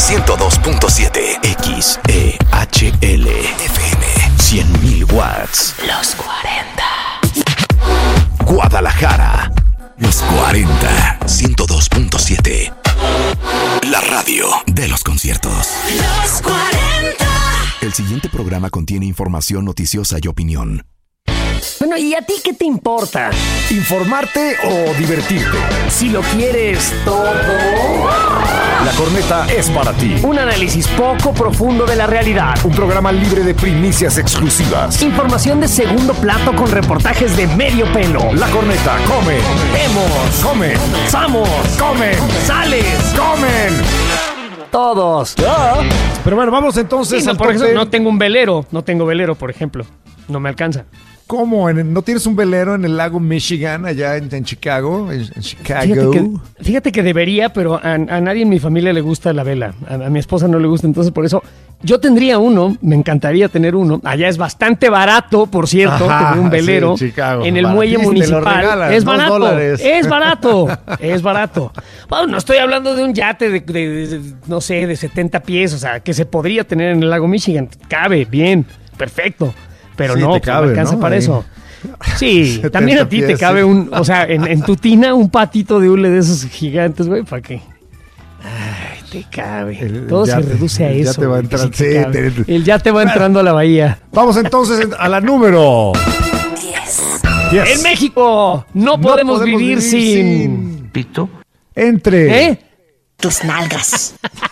102.7 XEHL FM 100.000 watts. Los 40. Guadalajara. Los 40. 102.7. La radio de los conciertos. Los 40. El siguiente programa contiene información noticiosa y opinión. Bueno, ¿y a ti qué te importa? ¿Informarte o divertirte? Si lo quieres todo. La Corneta es para ti. Un análisis poco profundo de la realidad. Un programa libre de primicias exclusivas. Información de segundo plato con reportajes de medio pelo. La Corneta come. Vemos. Come. Samos. Comen. Sales. Comen. Todos. Pero bueno, vamos entonces Sí, al por top ejemplo, 10. no tengo un velero. No tengo velero, por ejemplo. No me alcanza. ¿Cómo? ¿No tienes un velero en el lago Michigan, allá en Chicago? En Chicago. Fíjate que debería, pero a nadie en mi familia le gusta la vela. A mi esposa no le gusta, entonces por eso yo tendría uno, me encantaría tener uno. Allá es bastante barato, por cierto, tener un velero sí, Chicago. en el muelle municipal. Regalan, es barato, $2. es barato, es barato. Bueno, no estoy hablando de un yate de, no sé, de 70 pies, o sea, que se podría tener en el lago Michigan. Cabe, bien, perfecto. Pero sí, no, te cabe, me alcanza ¿no? para Ahí. eso. Sí, también a ti te pies, cabe sí. un, o sea, en tu tina un patito de hule de esos gigantes, güey, ¿para qué? Ay, te cabe. Todo se reduce a eso. Ya te va a güey, que entrar. sí te cabe. El ya te va entrando a la bahía. Vamos entonces a la número 10. En México no podemos vivir sin... Pito. Entre. Tus nalgas.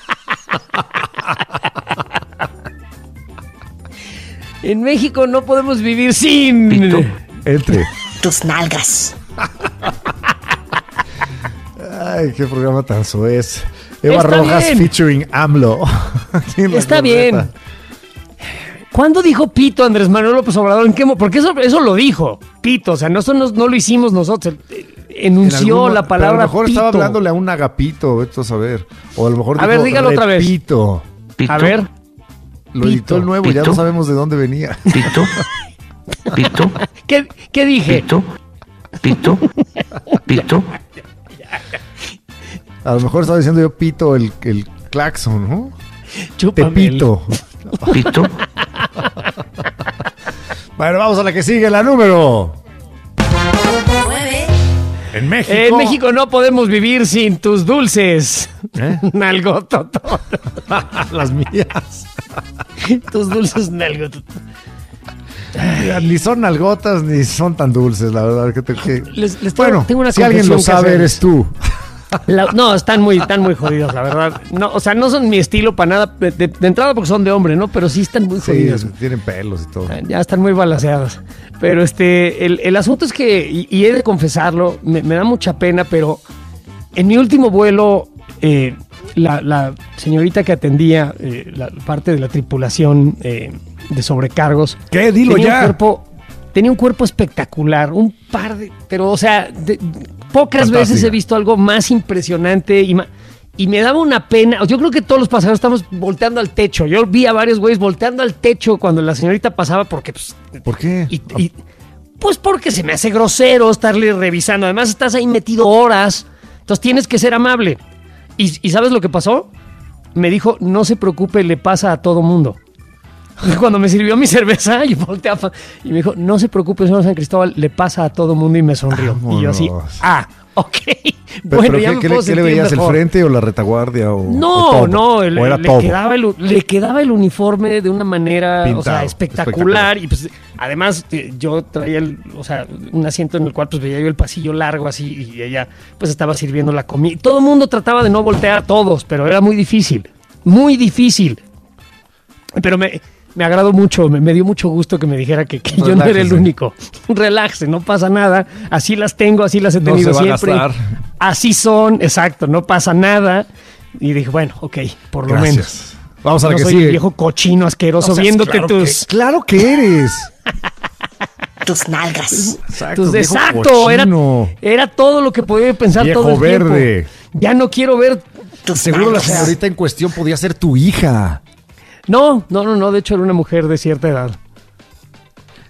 En México no podemos vivir sin... Pito. Entre. Tus nalgas. Ay, qué programa tan soez. Eva Está Rojas bien. featuring AMLO. Aquí en la Está Corneta. bien. ¿Cuándo dijo pito Andrés Manuel López Obrador? ¿En qué porque eso lo dijo, pito, o sea, no lo hicimos nosotros. Enunció la palabra pero a lo mejor pito. estaba hablándole a un agapito, esto a saber. O a lo mejor A ver, dígalo otra vez. repito. Pito. A ver, Lo editó el nuevo, ya Pito. no sabemos de dónde venía. Pito. Pito. ¿qué dije? Pito. Pito. Pito. A lo mejor estaba diciendo yo pito el claxon, ¿no? Chúpame Te pito. Pito. Bueno, vamos a la que sigue, la número. 9. En México. En México no podemos vivir sin tus dulces. ¿Eh? Nalgototón. Las mías. Tus dulces nalgototón. Mira, ni son nalgotas ni son tan dulces, la verdad. Bueno, tengo una si alguien lo confesión que sabe, hacer. eres tú. No, están muy jodidos, la verdad. No, o sea, no son mi estilo para nada. De entrada porque son de hombre, ¿no? Pero sí están muy Sí, jodidos. tienen pelos y todo. Ya están muy balanceadas. Pero el asunto es que, y he de confesarlo, me da mucha pena, pero en mi último vuelo, la señorita que atendía la parte de la tripulación de sobrecargos. ¿Qué? Dilo ya. Tenía un cuerpo espectacular, pero o sea, pocas Fantástica. veces he visto algo más impresionante y me daba una pena. Yo creo que todos los pasajeros estamos volteando al techo. Yo vi a varios güeyes volteando al techo cuando la señorita pasaba porque pues, ¿Por qué? pues porque se me hace grosero estarle revisando. Además estás ahí metido horas, entonces tienes que ser amable. ¿Y sabes lo que pasó? Me dijo, no se preocupe, le pasa a todo mundo. Cuando me sirvió mi cerveza, yo volteaba y me dijo, no se preocupe, señor San Cristóbal, le pasa a todo mundo, y me sonrió. Vámonos. Y yo así, ok. Pero, Bueno, pero ya ¿qué, me qué puedo le, qué le sentir veías, mejor. el frente o la retaguardia? O No, todo? ¿O era todo? le quedaba el uniforme de una manera, Pintado, o sea, espectacular. Y pues, además, yo traía un asiento en el cual pues veía yo el pasillo largo así, y ella pues estaba sirviendo la comida. Todo el mundo trataba de no voltear, todos, pero era muy difícil. Muy difícil. Pero me agradó mucho, me dio mucho gusto que me dijera que yo no era el Relájese. único. Relájese, no pasa nada. Así las tengo, así las he No tenido se va a siempre. gastar. Así son, exacto, no pasa nada. Y dije, bueno, ok, por lo menos. Gracias. Vamos a la No que soy sigue. un viejo cochino asqueroso No seas- viéndote claro tus... claro que eres. Tus nalgas. Exacto. viejo Exacto, cochino. era todo lo que podía pensar Viejo todo el verde. tiempo. Ya no quiero ver... Tus Seguro la nalgas. señorita en cuestión podía ser tu hija. No, de hecho era una mujer de cierta edad.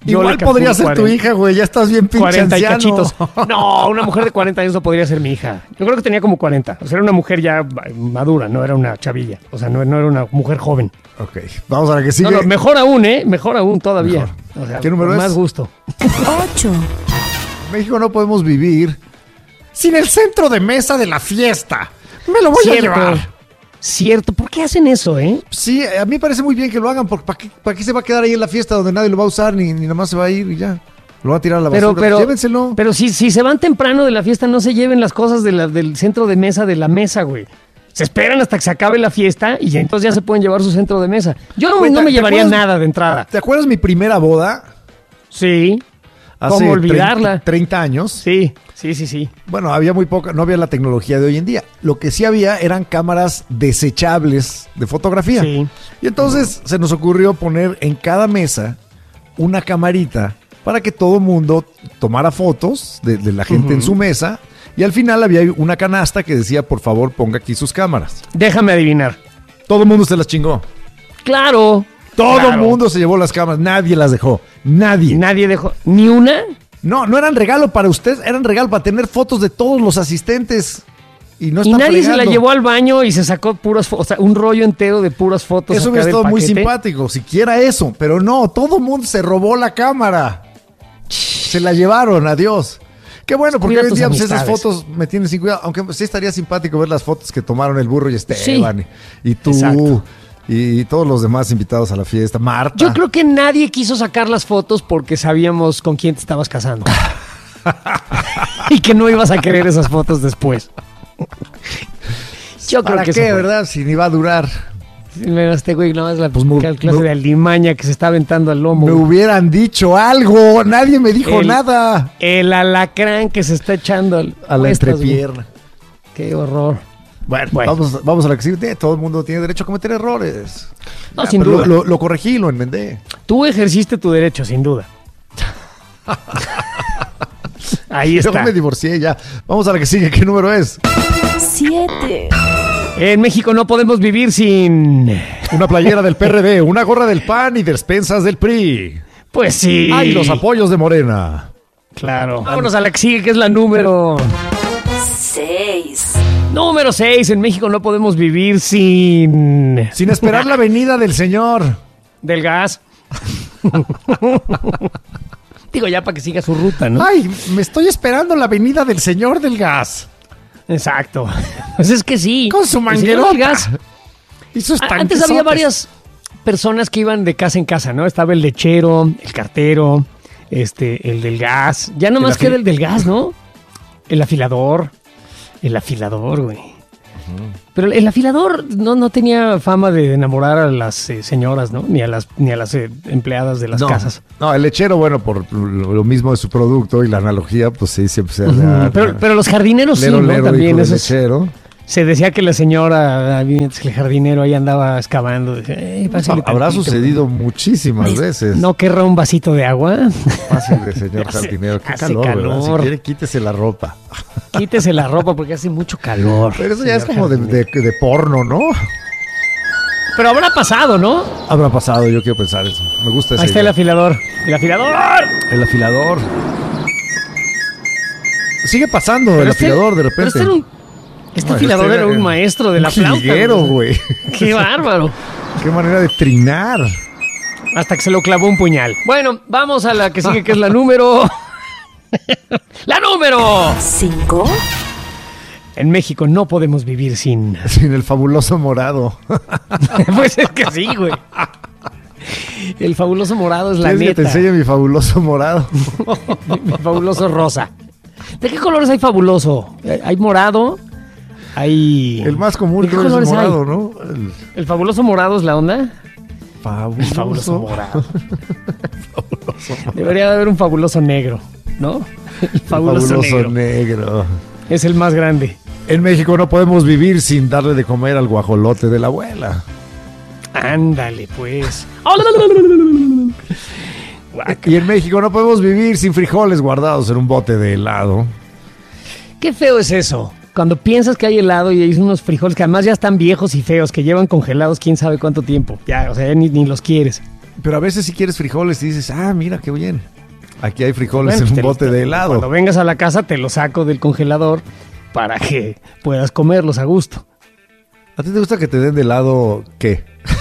Yo Igual le podría calculo ser tu hija, güey. Ya estás bien pinche 40 y anciano. cachitos. No, una mujer de 40 años no podría ser mi hija. Yo creo que tenía como 40. O sea, era una mujer ya madura, no era una chavilla. O sea, no era una mujer joven. Ok, vamos a la que sigue. No, mejor aún, ¿eh? Mejor aún todavía. O sea, ¿Qué número con es? más gusto. 8, En México no podemos vivir sin el centro de mesa de la fiesta. Me lo voy a llevar. Cierto. ¿Por qué hacen eso, eh? Sí, a mí me parece muy bien que lo hagan, porque ¿para qué se va a quedar ahí en la fiesta donde nadie lo va a usar ni nada más se va a ir y ya? Lo va a tirar a la basura. Llévenselo. Pero si se van temprano de la fiesta, no se lleven las cosas del centro de mesa de la mesa, güey. Se esperan hasta que se acabe la fiesta y ya entonces ya se pueden llevar su centro de mesa. Yo no me llevaría nada de entrada. ¿Te acuerdas mi primera boda? Sí. Hace ¿Cómo olvidarla? 30 años. Sí. Bueno, había muy poca, no había la tecnología de hoy en día. Lo que sí había eran cámaras desechables de fotografía. Sí. Y entonces se nos ocurrió poner en cada mesa una camarita para que todo el mundo tomara fotos de la gente en su mesa. Y al final había una canasta que decía, por favor, ponga aquí sus cámaras. Déjame adivinar. Todo el mundo se las chingó. Claro. Todo el mundo se llevó las cámaras. Nadie las dejó. Nadie. Nadie dejó. ¿Ni una? No eran regalo para usted, eran regalo para tener fotos de todos los asistentes. Y no Y están nadie se fregando. la llevó al baño y se sacó puras fotos, o sea, un rollo entero de puras fotos. Eso acá hubiera del estado muy paquete. simpático, siquiera eso. Pero no, todo el mundo se robó la cámara. Se la llevaron, adiós. Qué bueno, porque Cuida hoy en tus día pues, esas amistades. fotos me tienen sin cuidado. Aunque sí estaría simpático ver las fotos que tomaron el burro y Esteban. Sí. Y tú. Exacto. Y todos los demás invitados a la fiesta. Marta. Yo creo que nadie quiso sacar las fotos porque sabíamos con quién te estabas casando. Y que no ibas a querer esas fotos después. Yo creo ¿Para que qué, eso fue. verdad? Si ni va a durar. Mira, este güey nada más la Pues clase de alimaña que se está aventando al lomo. Me hubieran dicho algo. Nadie me dijo El- nada. El alacrán que se está echando A la cuestas, entrepierna. güey. Qué horror. Bueno, Bueno. Vamos a la que sigue. Todo el mundo tiene derecho a cometer errores. No, Ya, sin pero duda. Lo corregí, lo enmendé. Tú ejerciste tu derecho, sin duda. Ahí Yo está. me divorcié ya. Vamos a la que sigue. ¿Qué número es? 7, En México no podemos vivir sin... Una playera del PRD, una gorra del PAN y despensas del PRI. Pues sí. ¡Ay, los apoyos de Morena! Claro. Vámonos a la que sigue, que es la número... 6, Número 6. En México no podemos vivir sin... Sin esperar la venida del señor. Del gas. Digo, ya para que siga su ruta, ¿no? ¡Ay, me estoy esperando la venida del señor del gas! Exacto. Pues es que sí. Con su El señor manguerota. del gas. Y sus Antes había tanquesotes. varias personas que iban de casa en casa, ¿no? Estaba el lechero, el cartero, el del gas. Ya nomás queda el del gas, ¿no? El afilador. El afilador, güey. Pero el afilador no tenía fama de enamorar a las señoras, ¿no? Ni a las empleadas de las casas. No, el lechero, bueno, por lo mismo de su producto y la analogía, pues sí, siempre se Pero los jardineros sí, lero, ¿no? lero, También dijo el eso lechero. se decía que la señora, el jardinero ahí andaba excavando. Pásale Habrá tantito. sucedido muchísimas veces. ¿No querrá un vasito de agua? Pásale, señor jardinero. Qué hace calor, ¿verdad? calor. Si quiere, quítese la ropa. Quítese la ropa porque hace mucho calor. Pero eso ya es señor como jardinero. de porno, ¿no? Pero habrá pasado, ¿no? Habrá pasado, yo quiero pensar eso. Me gusta ese. Ahí está el afilador. ¡El afilador! El afilador. Sigue pasando Pero el este- afilador de pero repente. este era un- Este No, afilador este era un maestro de la flauta. jilguero, güey. ¡Qué bárbaro! Qué manera de trinar. Hasta que se lo clavó un puñal. Bueno, vamos a la que sigue, que es la número... ¡La número! 5, En México no podemos vivir sin... Sin el fabuloso morado. Pues es que sí, güey. El fabuloso morado es la ¿Quieres que neta. te enseñe mi fabuloso morado? Mi fabuloso rosa. ¿De qué colores hay fabuloso? Hay morado, hay... El más común ¿De qué creo es el colores hay? morado, ¿no? ¿El fabuloso morado es la onda? Fabuloso. El fabuloso morado. Debería de haber un fabuloso negro, ¿no? El fabuloso, negro. negro. Es el más grande. En México no podemos vivir sin darle de comer al guajolote de la abuela. Ándale, pues. Y en México no podemos vivir sin frijoles guardados en un bote de helado. Qué feo es eso. Cuando piensas que hay helado y hay unos frijoles que además ya están viejos y feos, que llevan congelados quién sabe cuánto tiempo. Ya, o sea, ya ni los quieres. Pero a veces si quieres frijoles y dices, mira qué bien. Aquí hay frijoles Bueno, en un te- bote de helado. Cuando vengas a la casa te los saco del congelador para que puedas comerlos a gusto. ¿A ti te gusta que te den de helado qué?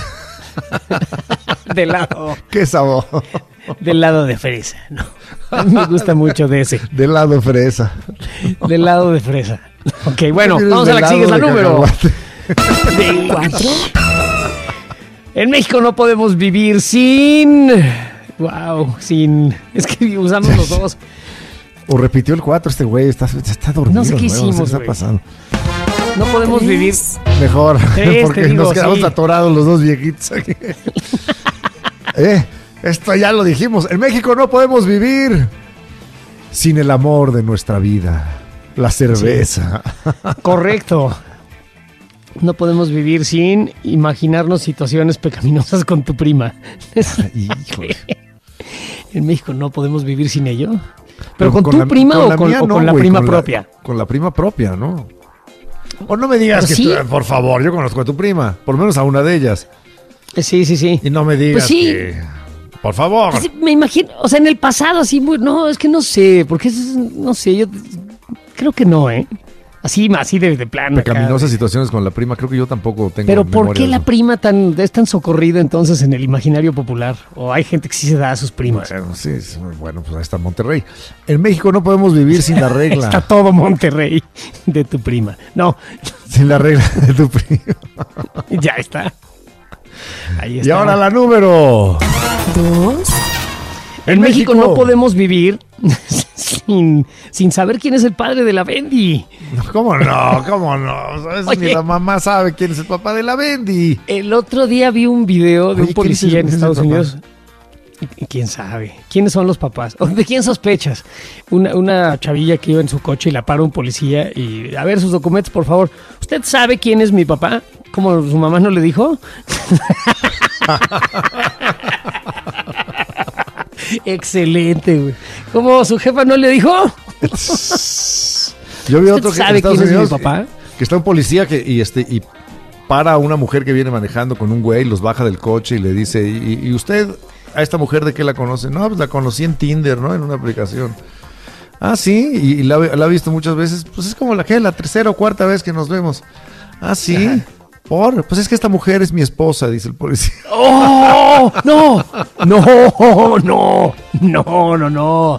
Del lado, ¿Qué sabor? del lado de fresa, ¿no? A mí me gusta mucho de ese, De helado fresa. del lado de fresa. Ok, bueno, ¿Tienes vamos a la que de sigue, es la helado de número. cacahuate? 4. En México no podemos vivir sin... Wow, sin... Es que usamos los dos. O repitió el 4 este güey, está dormido. No sé qué ¿Qué hicimos, está güey. pasando? No podemos vivir... Mejor, Te porque digo, nos quedamos sí. atorados los dos viejitos aquí. Esto ya lo dijimos. En México no podemos vivir sin el amor de nuestra vida, la cerveza. Correcto. No podemos vivir sin imaginarnos situaciones pecaminosas con tu prima. Híjole. En México no podemos vivir sin ello. ¿Pero con tu la- prima o con, mía o no, con la güey, prima con propia? Con la prima propia, ¿no? O no me digas Pero que sí. por favor, yo conozco a tu prima, por lo menos a una de ellas. Sí, sí, sí. Y no me digas Pues sí. que... Por favor. Pues sí, me imagino, o sea, en el pasado así, no, es que no sé, porque no sé, yo creo que no, ¿eh? Así de plano. acá. Pecaminosas situaciones con la prima, creo que yo tampoco tengo Pero ¿por memoria qué de la eso. prima es tan socorrida entonces en el imaginario popular? O hay gente que sí se da a sus primas. Bueno, sí, bueno, pues ahí está Monterrey. En México no podemos vivir sin la regla. Está todo Monterrey de tu prima. No, Sin la regla de tu prima. ya está. Ahí está. Y ahora la número. 2. En México no podemos vivir sin saber quién es el padre de la Bendy. ¿Cómo no? ¿Cómo no? ¿Sabes? Oye. Ni la mamá sabe quién es el papá de la Bendy. El otro día vi un video de Oye, un policía ¿quién en es el Estados papá? Unidos. ¿Y quién sabe? ¿Quiénes son los papás? ¿O ¿De quién sospechas? Una chavilla que iba en su coche y la para un policía y... A ver, sus documentos, por favor. ¿Usted sabe quién es mi papá? ¿Cómo su mamá no le dijo? Excelente, güey. ¿Cómo su jefa no le dijo? Yo vi otro ¿Usted que en sabe Estados quién es mi Unidos papá? que está un policía y para a una mujer que viene manejando con un güey, los baja del coche y le dice, ¿y usted a esta mujer de qué la conoce? No, pues la conocí en Tinder, ¿no? En una aplicación. Ah, sí, y la ha visto muchas veces. Pues es como la tercera o cuarta vez que nos vemos. Ah, sí. Pues es que esta mujer es mi esposa, dice el policía. ¡Oh! ¡No! ¡No! ¡No! ¡No! ¡No! ¡No!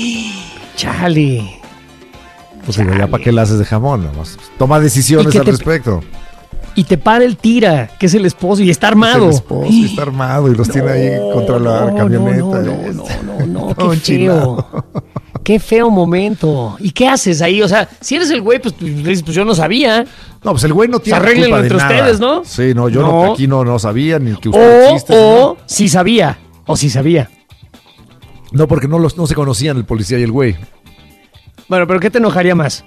¡Chale! Pues digo, ya para qué la haces de jamón, nomás. Toma decisiones ¿Y al qué te- respecto. Y te para el tira, que es el esposo, y está Es armado. el esposo y está armado y los tiene ahí contra la camioneta. No, Todo qué enchilado. feo. Qué feo momento. ¿Y qué haces ahí? O sea, si eres el güey, pues dices, pues yo no sabía. No, pues el güey no tiene arréglenlo culpa de entre nada. ustedes, ¿no? Sí, no, yo No. aquí no sabía ni que usted existe. O si sabía. O si sabía. No, porque no se conocían el policía y el güey. Bueno, pero ¿qué te enojaría más?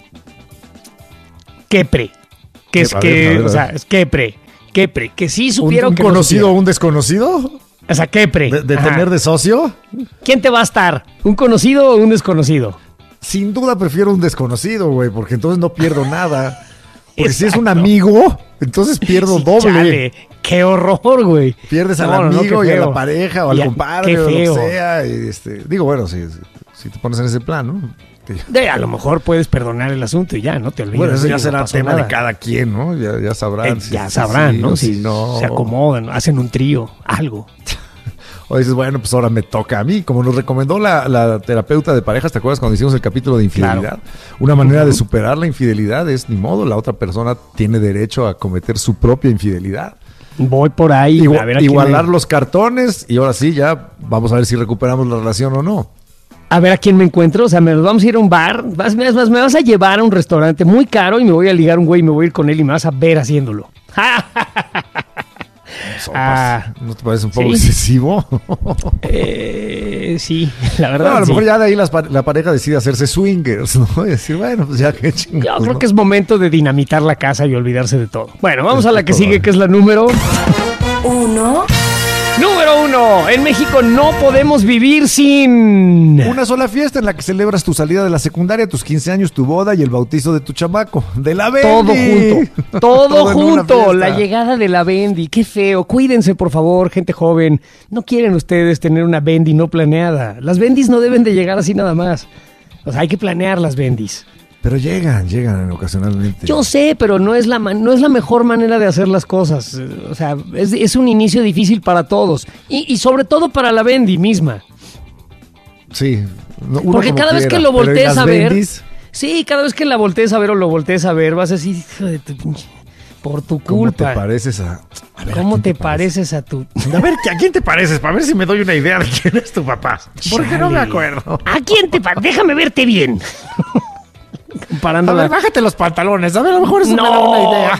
Quepre. Que es A ver, que, a ver, a o sea, ver. es Quepre. Quepre. Que sí ¿Un supieron que no conocido o supieron. un desconocido? O sea, Quepre. ¿De Ajá. tener de socio? ¿Quién te va a estar? ¿Un conocido o un desconocido? Sin duda prefiero un desconocido, güey, porque entonces no pierdo nada. Porque si es un Exacto. amigo, entonces pierdo Sí, doble. chale, qué horror, güey. Pierdes al No, no, amigo qué y a feo. la pareja o al Y compadre qué o lo feo. que sea. Y digo, bueno, si te pones en ese plan, ¿no? Que- A lo mejor puedes perdonar el asunto y ya, no te olvides. Bueno, eso ya no será pasó tema nada. de cada quien, ¿no? Ya sabrán. Ya sabrán, sí ¿no? o Si no. se acomodan, hacen un trío, algo. O dices, bueno, pues ahora me toca a mí. Como nos recomendó la terapeuta de parejas, ¿te acuerdas cuando hicimos el capítulo de infidelidad? Claro. Una manera de superar la infidelidad es, ni modo, la otra persona tiene derecho a cometer su propia infidelidad. Voy por ahí. a ver a quién Igualar me- los cartones y ahora sí, ya vamos a ver si recuperamos la relación o no. A ver a quién me encuentro. O sea, me vamos a ir a un bar. Me vas a llevar a un restaurante muy caro y me voy a ligar a un güey y me voy a ir con él y me vas a ver haciéndolo. Ah, ¿No te parece un poco ¿sí? excesivo? Sí, la verdad. No, a lo sí. mejor ya de ahí la pareja decide hacerse swingers, ¿no? Y decir, bueno, pues ya que chingados. Yo creo ¿no? que es momento de dinamitar la casa y olvidarse de todo. Bueno, vamos a la que Todo. sigue, que es la número... 1. Número 1. En México no podemos vivir sin... Una sola fiesta en la que celebras tu salida de la secundaria, tus 15 años, tu boda y el bautizo de tu chamaco. De la Bendy. Todo junto. Todo en una junto. fiesta. La llegada de la Bendy. Qué feo. Cuídense, por favor, gente joven. No quieren ustedes tener una Bendy no planeada. Las Bendys no deben de llegar así nada más. O sea, hay que planear las Bendys. Pero llegan ocasionalmente. Yo sé, pero no es la mejor manera de hacer las cosas. O sea, es un inicio difícil para todos. Y sobre todo para la Bendy misma. Sí. Uno Porque como cada vez quiera, que lo pero ¿y voltees las a ver... Bendys? Sí, cada vez que la voltees a ver o lo voltees a ver, vas a decir, hijo de tu pinche... Por tu ¿Cómo te culpa. pareces a ver, ¿Cómo ¿a quién te pareces a tu... A ver, ¿a quién te pareces? Para ver si me doy una idea de quién es tu papá. Porque no me Chale. acuerdo. ¿A quién te pareces? Déjame verte bien. A Comparándola. ver, bájate los pantalones. A ver, a lo mejor eso me da una idea.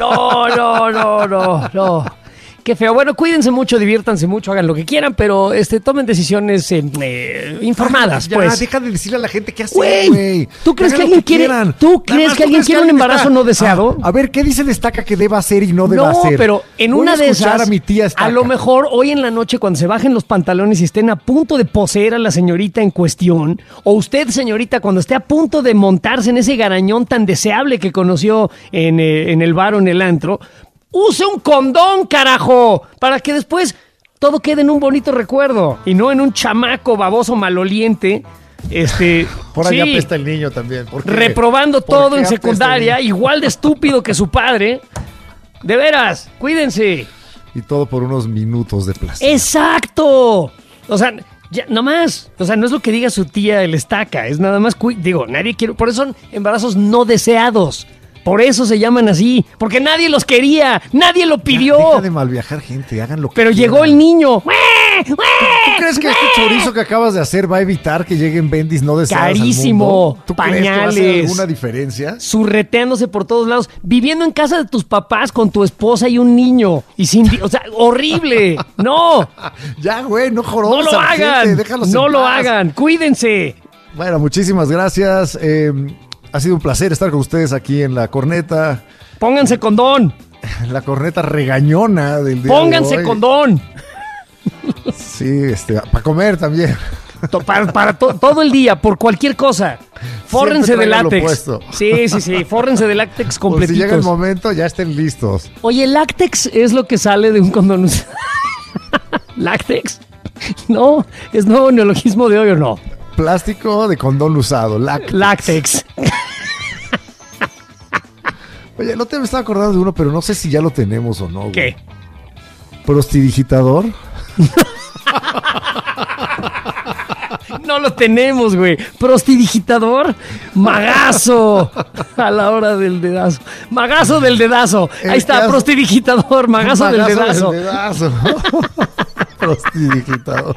No. Qué feo. Bueno, cuídense mucho, diviértanse mucho, hagan lo que quieran, pero tomen decisiones informadas, Ya, pues. deja de decirle a la gente qué hacer, Güey, güey. ¿tú crees Hagan que lo alguien quiere- quieran. tú Nada crees más, que alguien quiere un embarazo no deseado? A ver, ¿qué dice Destaca que deba hacer y no deba No, hacer? pero en Voy una a de escuchar esas, a mi tía Estaca. a lo mejor hoy en la noche cuando se bajen los pantalones y estén a punto de poseer a la señorita en cuestión, o usted, señorita, cuando esté a punto de montarse en ese garañón tan deseable que conoció en el bar o en el antro, use un condón, carajo, para que después todo quede en un bonito recuerdo y no en un chamaco baboso maloliente. Por allá sí, apesta el niño también. ¿Por qué? reprobando ¿Por todo qué en apesta el secundaria, niño? igual de estúpido que su padre. De veras, cuídense. Y todo por unos minutos de placer. ¡Exacto! O sea, ya, no más. O sea, no es lo que diga su tía el Estaca, es nada más, digo, nadie quiere, por eso son embarazos no deseados. Por eso se llaman así, porque nadie los quería, nadie lo pidió. Deja de malviajar gente, hagan lo que Pero quieran. llegó el niño. ¿Tú crees que este chorizo que acabas de hacer va a evitar que lleguen Bendis no deseadas al Carísimo, mundo? ¿Tú crees que va a hacer pañales. alguna diferencia? Surreteándose por todos lados, viviendo en casa de tus papás con tu esposa y un niño. Y sin, o sea, horrible. No, Ya, güey, no no jorobes lo a la gente, hagan. déjalos No en lo paz. hagan. Cuídense. Bueno, muchísimas gracias. Ha sido un placer estar con ustedes aquí en La Corneta. Pónganse condón. La corneta regañona del día Pónganse de hoy. condón. Sí, para comer también. Para todo el día, por cualquier cosa. Fórrense de traigan lo látex. puesto. Sí. Fórrense de látex Por si llega el completitos. momento, ya estén listos. Oye, látex es lo que sale de un condón. ¿Látex? No, es nuevo neologismo de hoy o no. Plástico de condón usado, Látex. Oye, no te me estaba acordando de uno, pero no sé si ya lo tenemos o no. Güey. ¿Qué? ¿Prostidigitador? No lo tenemos, güey. Prostidigitador. Magazo. A la hora del dedazo. Magazo del dedazo. Ahí está, caso- prostidigitador. Magazo del dedazo. dedazo. Prostidigitador.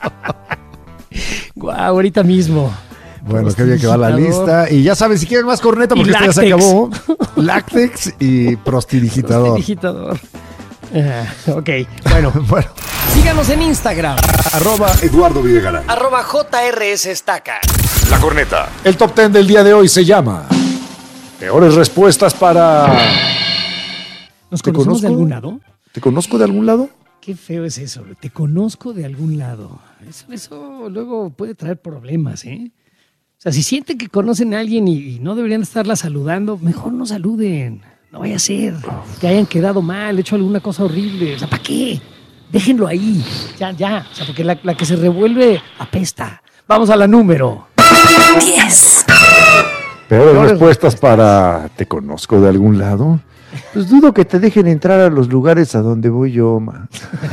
Guau, ahorita mismo. Bueno, qué bien que va la Prostidigitador. lista. Y ya saben, si quieren más corneta, Y porque esto ya se láctex. acabó. Láctex y prostidigitador. Prostidigitador. Ok, bueno. Bueno, Síganos en Instagram. Eduardo Videgaray. @JRS Estaca. La Corneta. El top 10 del día de hoy se llama Peores respuestas para... ¿Nos ¿Te conocemos de conozco? algún lado? ¿Te conozco de algún lado? Qué feo es eso. Te conozco de algún lado. Eso luego puede traer problemas, ¿eh? O sea, si sienten que conocen a alguien y no deberían estarla saludando, mejor no saluden. No vaya a ser que hayan quedado mal, hecho alguna cosa horrible. O sea, ¿para qué? Déjenlo ahí. Ya. O sea, porque la que se revuelve apesta. Vamos a la número. 10, Peores respuestas para... ¿Te conozco de algún lado? Pues dudo que te dejen entrar a los lugares a donde voy yo, ma.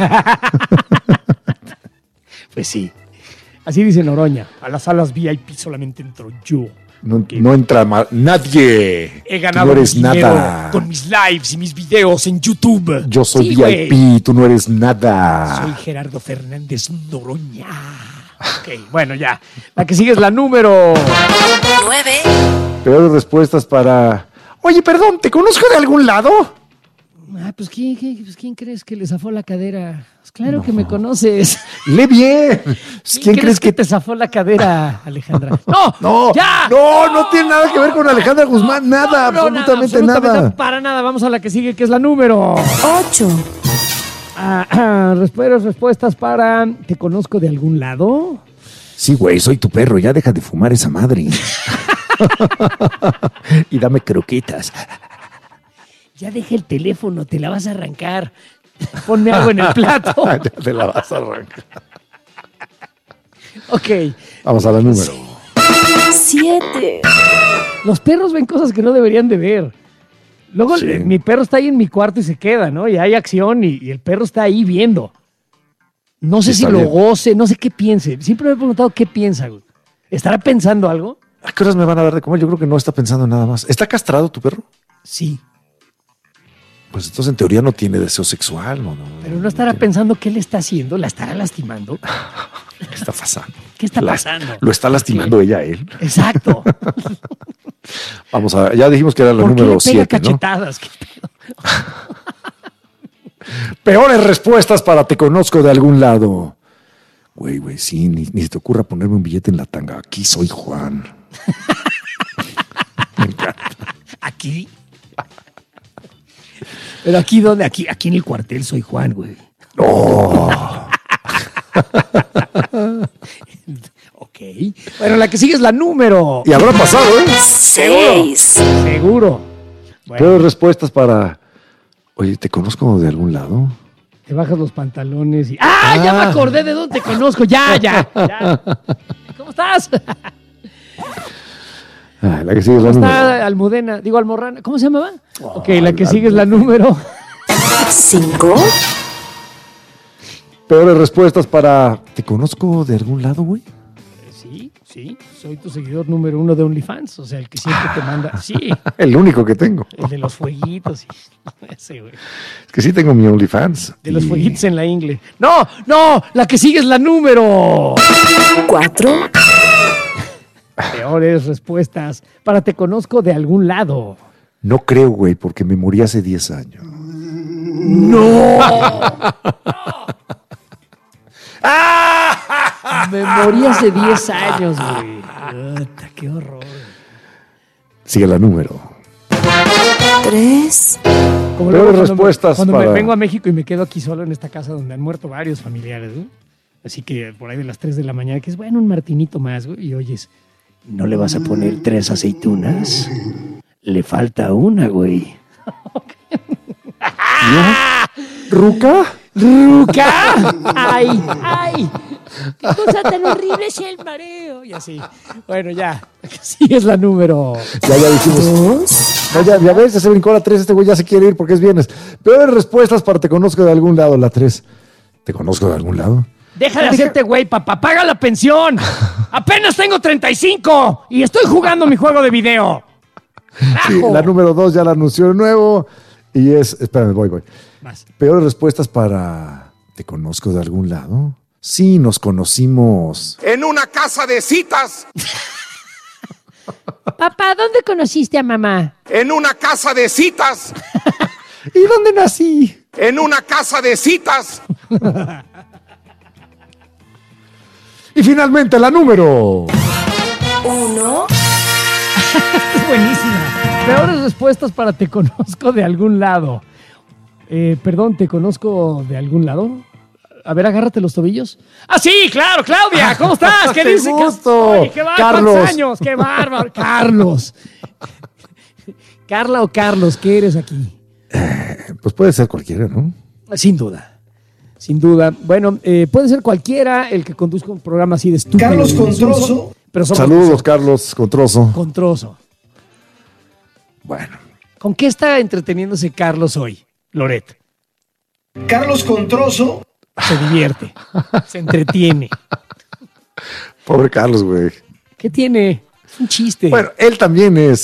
Pues sí. Así dice Noroña. A las salas VIP solamente entro yo. No entra nadie. He Tú ganado no eres mi dinero nada. con mis lives y mis videos en YouTube. Yo soy Sí, VIP, güey. tú no eres nada. Soy Gerardo Fernández Noroña. Ok, bueno, ya. La que sigue es la número... 9, Peores respuestas para... Oye, perdón, ¿te conozco de algún lado? Ah, pues ¿quién crees que le zafó la cadera? Pues claro que me conoces. Lee bien. ¿Quién crees que te zafó la cadera, Alejandra? ¡No! no, ¡Ya! no tiene nada que ver con Alejandra Guzmán, nada, No, absolutamente nada. Para nada. Vamos a la que sigue, que es la número... 8, Respuestas para ¿te conozco de algún lado? Sí, güey, soy tu perro, ya deja de fumar esa madre. Y dame croquetas. Ya deja el teléfono, te la vas a arrancar. Ponme algo en el plato. Ya te la vas a arrancar. Ok. Vamos a la número. 7. Los perros ven cosas que no deberían de ver. Luego Sí. mi perro está ahí en mi cuarto y se queda, ¿no? Y hay acción y el perro está ahí viendo. No sé Sí, si está lo bien. goce, no sé qué piense. Siempre me he preguntado qué piensa, güey. ¿Estará pensando algo? ¿A qué horas me van a dar de comer? Yo creo que no está pensando en nada más. ¿Está castrado tu perro? Sí. Pues entonces en teoría no tiene deseo sexual, no. Pero no estará tiene. pensando qué le está haciendo, la estará lastimando. ¿Qué está pasando? ¿Qué está pasando? Lo está lastimando ella a él. Exacto. Vamos a, ya dijimos que era la ¿Por qué le número pega 7, ¿no? cachetadas? ¿Qué pedo? Peores respuestas para te conozco de algún lado. Güey, sí, ni se te ocurra ponerme un billete en la tanga. Aquí soy Juan. Me encanta. ¿Aquí? ¿Pero aquí dónde? Aquí en el cuartel soy Juan, güey. Ok. Bueno, la que sigue es la número. Y habrá pasado, ¿eh? 6. Seguro. Bueno, Peores respuestas para... Oye, ¿te conozco de algún lado? te bajas los pantalones y... ¡Ah! Ya me acordé de dónde te conozco. Ya. ¿Cómo estás? Ah, la que sigue es la ¿Cómo número. está Almudena? Digo, Almorrana. ¿Cómo se llamaba? Ok, la que sigue es la número... 5. Peores respuestas para... ¿Te conozco de algún lado, güey? Sí. Soy tu seguidor número 1 de OnlyFans. O sea, el que siempre te manda... Sí, El único que tengo. el de los fueguitos. Sí. Ese, güey. Es que sí tengo mi OnlyFans. De los Y- fueguitos en la ingle. ¡No! La que sigue es la número... 4. Peores respuestas para te conozco de algún lado. No creo, güey, porque me morí hace 10 años. Me morí hace 10 años, güey. Puta, qué horror. Sigue la número. 3. Como Peores cuando respuestas cuando para- me vengo a México y me quedo aquí solo en esta casa donde han muerto varios familiares, ¿no? Así que por ahí de las 3 de la mañana, que es bueno, un martinito más, güey. Y oyes, ¿no le vas a poner 3 aceitunas? Le falta una, güey. ¿Ruca? ¡Ruca! ¡Ay! ¡Qué cosa tan horrible es el mareo! Y así. Bueno, ya. Sí, es la número. Ya dijimos. No, ya ves, ya se brincó la 3. Este güey ya se quiere ir porque es viernes. Peores respuestas para te conozco de algún lado, la 3. ¿Te conozco de algún lado? Deja de hacerte güey, papá. ¡Paga la pensión! ¡Apenas tengo 35! ¡Y estoy jugando mi juego de video! Sí, ¡Carajo! la número 2 ya la anunció de nuevo. Y es. Espérame, voy. Vas. Peores respuestas para ¿te conozco de algún lado? Sí, nos conocimos. En una casa de citas. Papá, ¿dónde conociste a mamá? En una casa de citas. ¿Y dónde nací? En una casa de citas. Y finalmente la número. 1. Es buenísima. Peores respuestas para te conozco de algún lado. Perdón, ¿te conozco de algún lado? A ver, agárrate los tobillos. ¡Ah, sí! ¡Claro, Claudia! ¿Cómo estás? ¿Qué ¡Qué dices? gusto! Oye, ¿qué va? Carlos. ¿Cuántos años? ¡Qué bárbaro! ¡Carlos! ¿Carla o Carlos? ¿Qué eres aquí? Pues puede ser cualquiera, ¿no? Sin duda. Sin duda. Bueno, puede ser cualquiera el que conduzca un programa así de estúpido. Carlos Controso. Pero somos Saludos, Carlos Controso. con trozo. Bueno, ¿Con qué está entreteniéndose Carlos hoy, Loret? Carlos Controso. Se divierte, se entretiene. pobre Carlos, güey. ¿Qué tiene? Es un chiste. Bueno, él también es